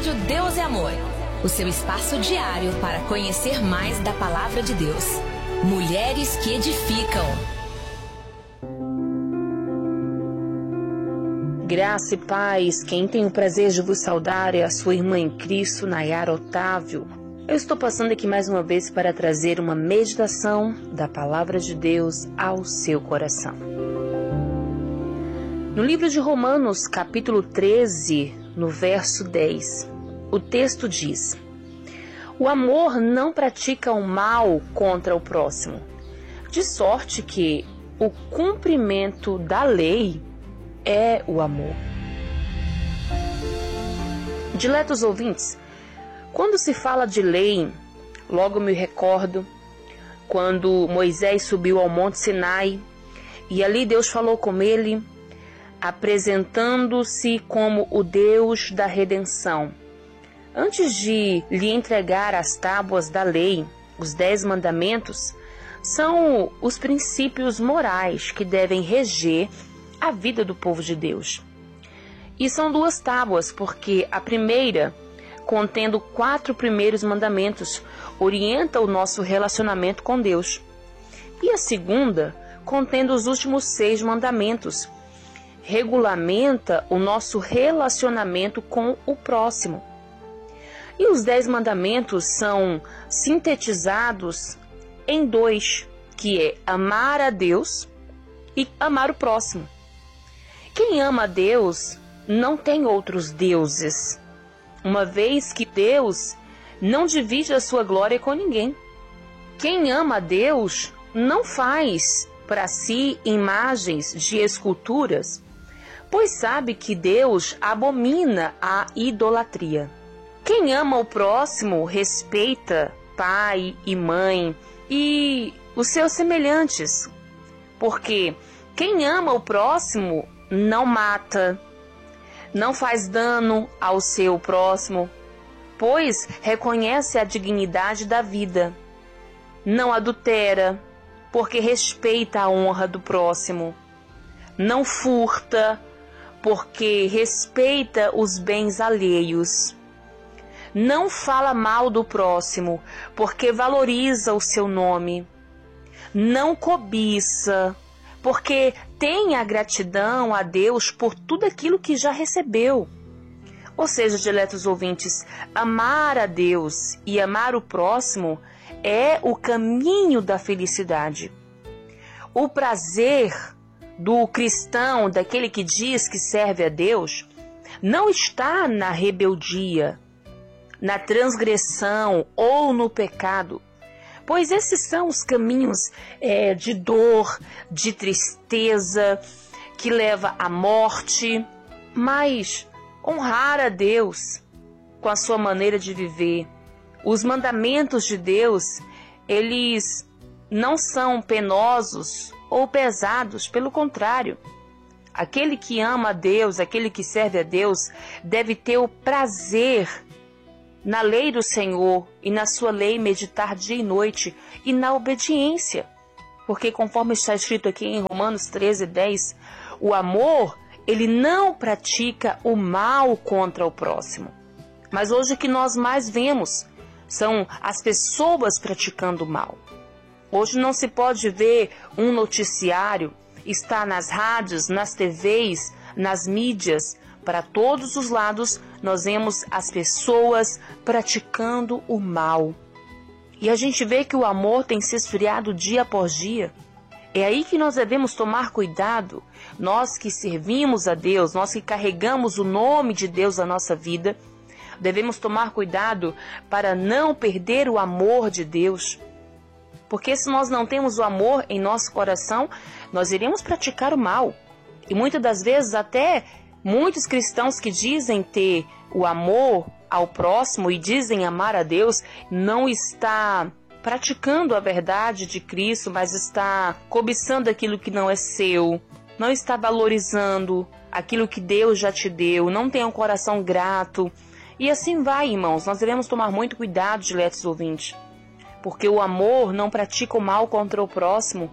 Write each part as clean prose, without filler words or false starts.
Rádio Deus é Amor, o seu espaço diário para conhecer mais da Palavra de Deus. Mulheres que edificam. Graça e paz, quem tem o prazer de vos saudar é a sua irmã em Cristo, Nayara Otávio. Eu estou passando aqui mais uma vez para trazer uma meditação da Palavra de Deus ao seu coração. No livro de Romanos, capítulo 13, no verso 10, o texto diz: o amor não pratica o mal contra o próximo, de sorte que o cumprimento da lei é o amor. Diletos ouvintes, quando se fala de lei, logo me recordo quando Moisés subiu ao Monte Sinai e ali Deus falou com ele, apresentando-se como o Deus da redenção. Antes de lhe entregar as tábuas da lei, os 10 mandamentos, são os princípios morais que devem reger a vida do povo de Deus. E são 2 tábuas, porque a primeira, contendo 4 primeiros mandamentos, orienta o nosso relacionamento com Deus. E a segunda, contendo os últimos 6 mandamentos, regulamenta o nosso relacionamento com o próximo. E os 10 mandamentos são sintetizados em 2, que é amar a Deus e amar o próximo. Quem ama a Deus não tem outros deuses, uma vez que Deus não divide a sua glória com ninguém. Quem ama a Deus não faz para si imagens de esculturas, pois sabe que Deus abomina a idolatria. Quem ama o próximo respeita pai e mãe e os seus semelhantes, porque quem ama o próximo não mata, não faz dano ao seu próximo, pois reconhece a dignidade da vida, não adultera, porque respeita a honra do próximo, não furta, porque respeita os bens alheios, não fala mal do próximo, porque valoriza o seu nome, não cobiça, porque tem a gratidão a Deus por tudo aquilo que já recebeu. Ou seja, diletos ouvintes, amar a Deus e amar o próximo é o caminho da felicidade. O prazer do cristão, daquele que diz que serve a Deus, não está na rebeldia, na transgressão ou no pecado, pois esses são os caminhos de dor, de tristeza, que leva à morte. Mas honrar a Deus com a sua maneira de viver, os mandamentos de Deus, eles não são penosos ou pesados, pelo contrário. Aquele que ama a Deus, aquele que serve a Deus, deve ter o prazer na lei do Senhor e na sua lei meditar dia e noite e na obediência. Porque conforme está escrito aqui em Romanos 13:10, o amor, ele não pratica o mal contra o próximo. Mas hoje o que nós mais vemos são as pessoas praticando o mal. Hoje não se pode ver um noticiário, está nas rádios, nas TVs, nas mídias, para todos os lados nós vemos as pessoas praticando o mal. E a gente vê que o amor tem se esfriado dia após dia. É aí que nós devemos tomar cuidado, nós que servimos a Deus, nós que carregamos o nome de Deus na nossa vida, devemos tomar cuidado para não perder o amor de Deus. Porque se nós não temos o amor em nosso coração, nós iremos praticar o mal. E muitas das vezes até muitos cristãos que dizem ter o amor ao próximo e dizem amar a Deus, não está praticando a verdade de Cristo, mas está cobiçando aquilo que não é seu, não está valorizando aquilo que Deus já te deu, não tem um coração grato. E assim vai, irmãos, nós devemos tomar muito cuidado, diletos ouvintes, porque o amor não pratica o mal contra o próximo,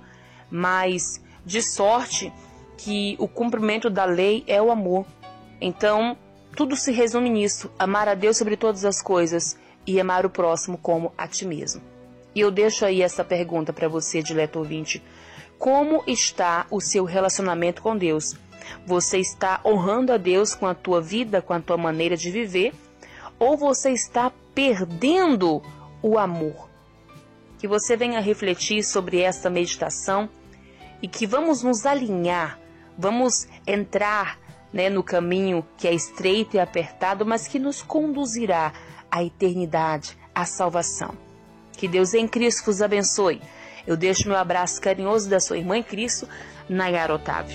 mas de sorte que o cumprimento da lei é o amor. Então, Tudo se resume nisso: amar a Deus sobre todas as coisas e amar o próximo como a ti mesmo. E eu deixo aí essa pergunta para você, dileto ouvinte: como está o seu relacionamento com Deus? Você está honrando a Deus com a tua vida, com a tua maneira de viver? Ou você está perdendo o amor? Que você venha refletir sobre esta meditação e que vamos nos alinhar, vamos entrar, no caminho que é estreito e apertado, mas que nos conduzirá à eternidade, à salvação. Que Deus em Cristo vos abençoe. Eu deixo meu abraço carinhoso da sua irmã em Cristo, Nayara Otávio.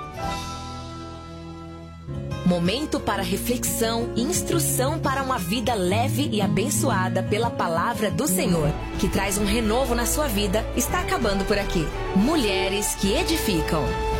Momento para reflexão e instrução para uma vida leve e abençoada pela palavra do Senhor, que traz um renovo na sua vida, está acabando por aqui. Mulheres que edificam.